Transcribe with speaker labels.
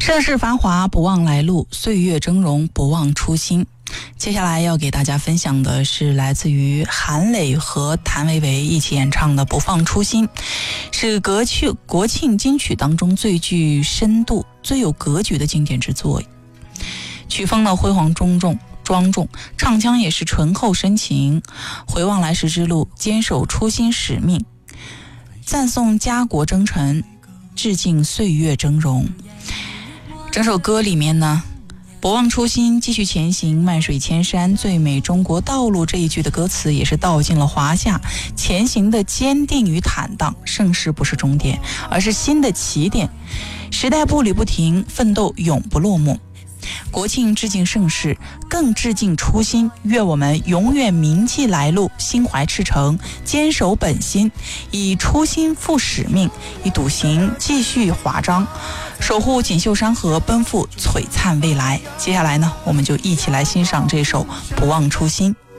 Speaker 1: 盛世繁华不忘来路，岁月峥嵘不忘初心。接下来要给大家分享的是来自于韩磊和谭维维一起演唱的《不放初心》，是国庆金曲当中最具深度、最有格局的经典之作。曲风呢辉煌庄重，唱腔也是醇厚深情。回望来时之路，坚守初心使命，赞颂家国征程，致敬岁月峥嵘。整首歌里面呢，不忘初心，继续前行，漫水千山，最美中国道路这一句的歌词也是道尽了华夏前行的坚定与坦荡。盛世不是终点，而是新的起点，时代步履不停，奋斗永不落幕。国庆致敬盛世，更致敬初心，愿我们永远铭记来路，心怀赤诚，坚守本心，以初心赴使命，以笃行继续华章，守护锦绣山河，奔赴璀璨未来。接下来呢，我们就一起来欣赏这首《不忘初心》。